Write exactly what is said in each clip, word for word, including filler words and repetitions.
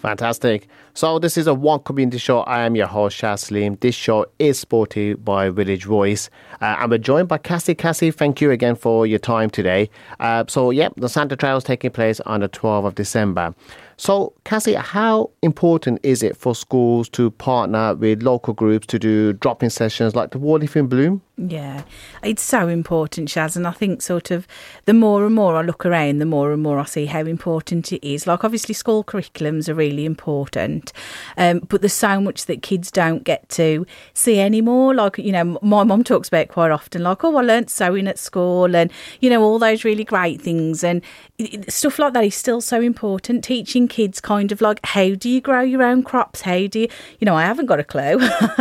Fantastic. So this is a One Community Show. I am your host, Shaz Salim. This show is supported by Village Voice. Uh, and we're joined by Cassie. Cassie, thank you again for your time today. Uh, so, yep, the Santa Trail is taking place on the twelfth of December. So, Cassie, how important is it for schools to partner with local groups to do drop-in sessions like the Wallif in Bloom? Yeah, it's so important, Shaz, and I think sort of the more and more I look around, the more and more I see how important it is. Like, obviously, school curriculums are really important, um, but there's so much that kids don't get to see anymore. Like, you know, my mum talks about quite often, like, oh, I learnt sewing at school and, you know, all those really great things. And stuff like that is still so important. Teaching kids kind of like, how do you grow your own crops? How do you, you know, I haven't got a clue.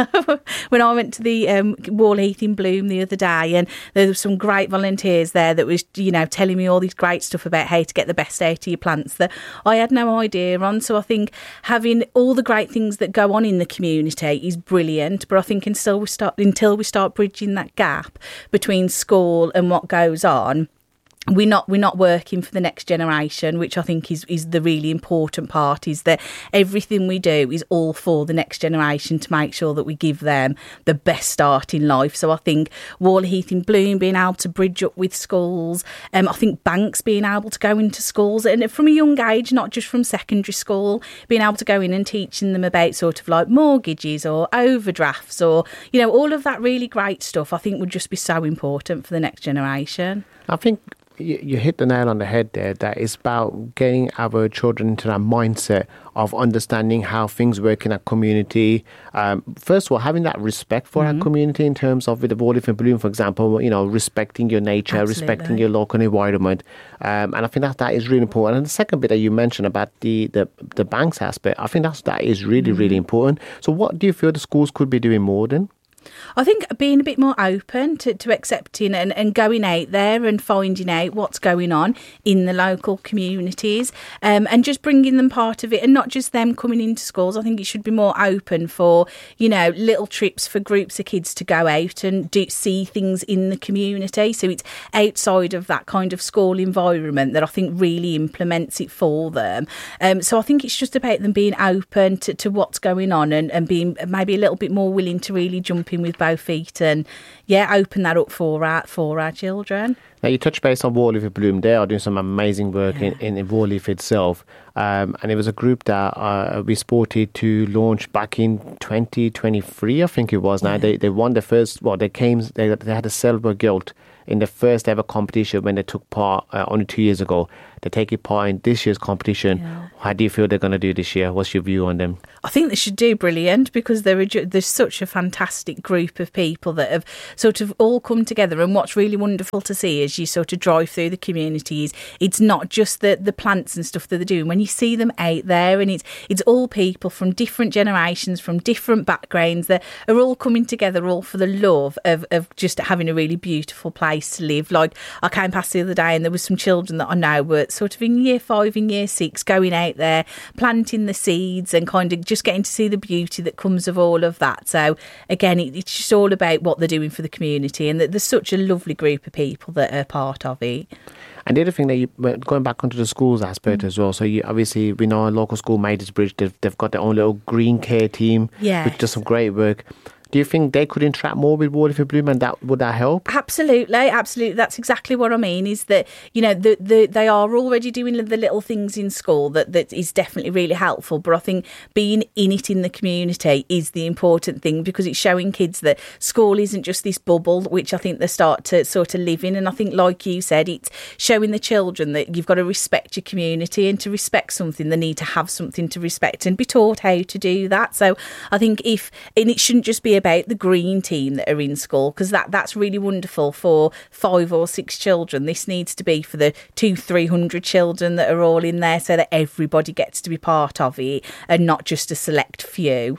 When I went to the um, Wall Heath in Bloom the other day, and there were some great volunteers there that was, you know, telling me all this great stuff about how to get the best out of your plants that I had no idea on. So I think having all the great things that go on in the community is brilliant, but I think until we start until we start bridging that gap between school and what goes on, we're not we're not working for the next generation, which I think is is the really important part, is that everything we do is all for the next generation to make sure that we give them the best start in life. So I think Wall Heath in Bloom being able to bridge up with schools, um, I think banks being able to go into schools and from a young age, not just from secondary school, being able to go in and teaching them about sort of like mortgages or overdrafts or, you know, all of that really great stuff, I think would just be so important for the next generation. I think you hit the nail on the head there, that it's about getting our children into that mindset of understanding how things work in our community. Um, first of all, having that respect for mm-hmm. our community in terms of with the Wallif in Bloom, for example, you know, respecting your nature, Absolutely. respecting your local environment. Um, and I think that that is really important. And the second bit that you mentioned about the, the, the banks aspect, I think that's, that is really, mm-hmm. really important. So what do you feel the schools could be doing more than? I think being a bit more open to, to accepting and, and going out there and finding out what's going on in the local communities, um, and just bringing them part of it, and not just them coming into schools. I think it should be more open for, you know, little trips for groups of kids to go out and do see things in the community. So it's outside of that kind of school environment that I think really implements it for them. Um, so I think it's just about them being open to, to what's going on and, and being maybe a little bit more willing to really jump in with both feet and yeah open that up for our for our children. Now you touched base on Wallif in Bloom. They are doing some amazing work yeah. in, in Wallif itself, um, and it was a group that uh, we supported to launch back in twenty twenty-three, I think it was. Now yeah. they they won the first. Well, they came. They they had a silver gilt in the first ever competition when they took part uh, only two years ago. They're taking part in this year's competition. Yeah. How do you feel they're going to do this year? What's your view on them? I think they should do brilliant, because they're a, there's such a fantastic group of people that have sort of all come together. And what's really wonderful to see as you sort of drive through the communities, it's not just the, the plants and stuff that they're doing. When you see them out there, and it's it's all people from different generations, from different backgrounds, that are all coming together, all for the love of, of just having a really beautiful place to live. Like, I came past the other day and there was some children that I know were sort of in year five, in year six, going out there, planting the seeds and kind of just getting to see the beauty that comes of all of that. So again, it, it's just all about what they're doing for the community, and that there's such a lovely group of people that are part of it. And the other thing that you, going back onto the schools aspect mm. as well, so you obviously, we know a local school, Maiders Bridge, they've, they've got their own little green care team, yes. which does some great work. Do you think they could interact more with Wallif in Bloom, and that would that help? Absolutely, absolutely. That's exactly what I mean, is that, you know, the, the, they are already doing the little things in school that, that is definitely really helpful. But I think being in it in the community is the important thing, because it's showing kids that school isn't just this bubble, which I think they start to sort of live in. And I think, like you said, it's showing the children that you've got to respect your community, and to respect something, they need to have something to respect and be taught how to do that. So I think if, and it shouldn't just be about the green team that are in school, because that, that's really wonderful for five or six children. This needs to be for the two, three hundred children that are all in there, so that everybody gets to be part of it and not just a select few.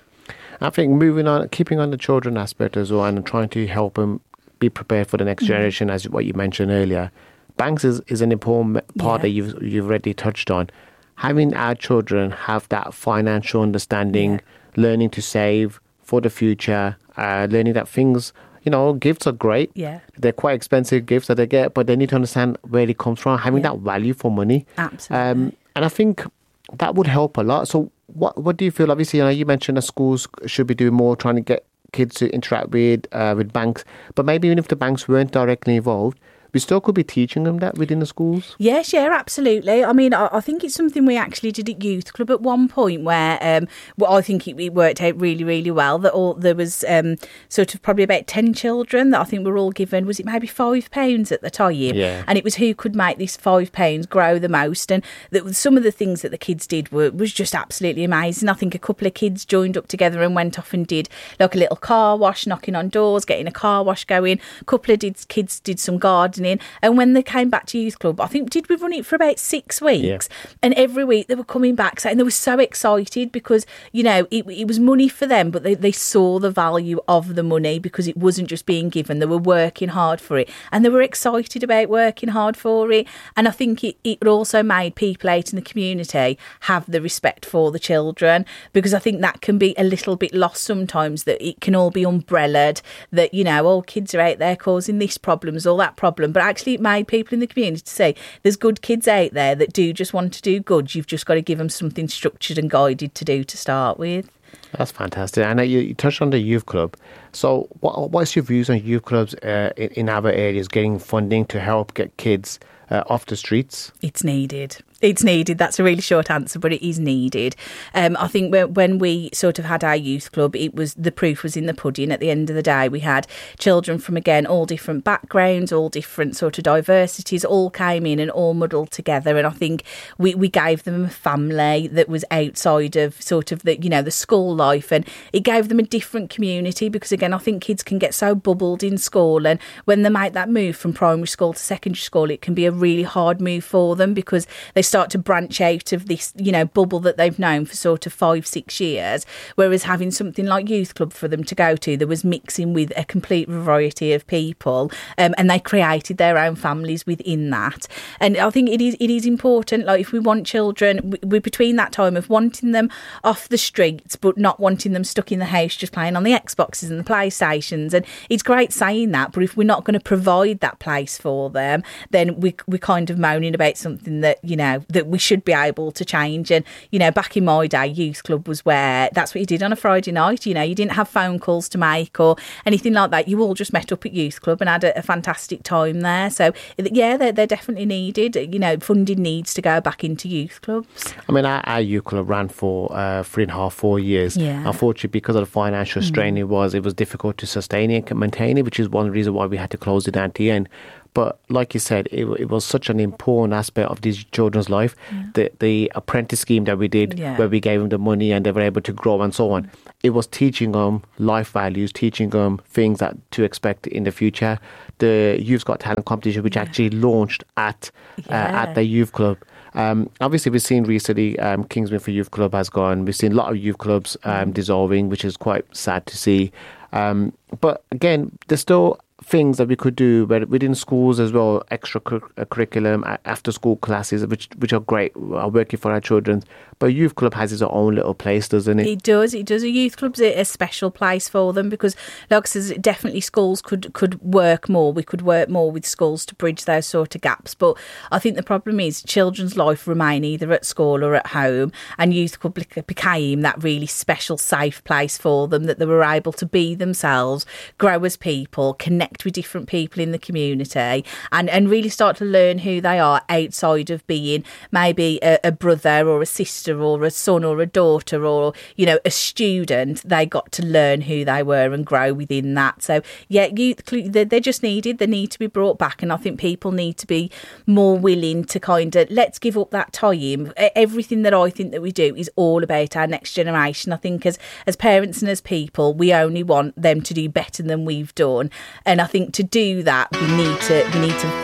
I think moving on, keeping on the children aspect as well, and trying to help them be prepared for the next mm-hmm. generation, as what you mentioned earlier. Banks is, is an important part yeah. that you've, you've already touched on. Having our children have that financial understanding, yeah. learning to save for the future, uh, learning that things, you know, gifts are great. Yeah. They're quite expensive gifts that they get, but they need to understand where it comes from, having yeah. that value for money. Absolutely. Um, and I think that would help a lot. So what what do you feel? Obviously, you know, you mentioned the schools should be doing more trying to get kids to interact with uh, with banks, but maybe even if the banks weren't directly involved, we still could be teaching them that within the schools. Yes, yeah, absolutely. I mean, I, I think it's something we actually did at Youth Club at one point where um, well, I think it, it worked out really, really well. That all there was um, sort of probably about ten children that I think were all given, was it maybe five pounds at the time? Yeah. And it was who could make this five pounds grow the most. And that some of the things that the kids did were was just absolutely amazing. I think a couple of kids joined up together and went off and did like a little car wash, knocking on doors, getting a car wash going. A couple of did, kids did some gardening. And when they came back to Youth Club, I think, did we run it for about six weeks? Yeah. And every week they were coming back saying they were so excited because, you know, it, it was money for them, but they, they saw the value of the money because it wasn't just being given. They were working hard for it and they were excited about working hard for it. And I think it, it also made people out in the community have the respect for the children, because I think that can be a little bit lost sometimes, that it can all be umbrellaed, that, you know, all kids are out there causing this problems, all that problem. But actually it made people in the community to say there's good kids out there that do just want to do good. You've just got to give them something structured and guided to do to start with. That's fantastic. I know you, you touched on the youth club. So what, what's your views on youth clubs uh, in, in our areas getting funding to help get kids uh, off the streets? It's needed. It's needed. That's a really short answer, but it is needed. Um, I think when, when we sort of had our youth club, it was the proof was in the pudding. At the end of the day, we had children from, again, all different backgrounds, all different sort of diversities, all came in and all muddled together. And I think we, we gave them a family that was outside of sort of the, you know, the school life, and it gave them a different community, because, again, I think kids can get so bubbled in school, and when they make that move from primary school to secondary school, it can be a really hard move for them, because they start to branch out of this, you know, bubble that they've known for sort of five, six years. Whereas having something like Youth Club for them to go to, there was mixing with a complete variety of people, um, and they created their own families within that. And I think it is it is important, like if we want children, we're between that time of wanting them off the streets, but not wanting them stuck in the house just playing on the Xboxes and the PlayStations. And it's great saying that, but if we're not going to provide that place for them, then we, we're kind of moaning about something that, you know, that we should be able to change. And, you know, back in my day, Youth Club was where that's what you did on a Friday night. You know, you didn't have phone calls to make or anything like that. You all just met up at Youth Club and had a, a fantastic time there. So, yeah, they're, they're definitely needed. You know, funding needs to go back into youth clubs. I mean, our, our youth club ran for uh, three and a half, four years. Yeah. Unfortunately, because of the financial strain mm. it was, it was difficult to sustain it and maintain it, which is one reason why we had to close it down at the end. But like you said, it, it was such an important aspect of these children's life. Yeah. The the apprentice scheme that we did, yeah. where we gave them the money and they were able to grow and so on. Mm. It was teaching them life values, teaching them things that to expect in the future. The Youth Got Talent competition, which yeah. actually launched at yeah. uh, at the youth club. Um, obviously, we've seen recently um, Kingsman for Youth Club has gone. We've seen a lot of youth clubs um, mm. dissolving, which is quite sad to see. Um, but again, there's still things that we could do within schools as well, extra curriculum, after school classes, which which are great, are working for our children. But Youth Club has its own little place, doesn't it? It does. It does. A Youth Club's a special place for them, because, like I said, definitely schools could, could work more. We could work more with schools to bridge those sort of gaps. But I think the problem is children's life remain either at school or at home, and Youth Club became that really special, safe place for them, that they were able to be themselves, grow as people, connect with different people in the community, and, and really start to learn who they are outside of being maybe a, a brother or a sister or a son or a daughter or, you know, a student. They got to learn who they were and grow within that. So, yeah, youth, they're just needed. They need to be brought back, and I think people need to be more willing to kind of, let's give up that time. Everything that I think that we do is all about our next generation. I think as, as parents and as people, we only want them to do better than we've done. And I think to do that, we need to we need to